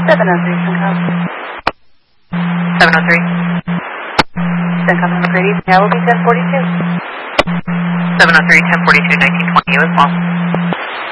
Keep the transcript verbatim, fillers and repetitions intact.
seven oh three, Syncom. seven oh three. Syncom on McCready, that will be ten forty-two. seven oh three, ten forty-two, nineteen twenty, you as well.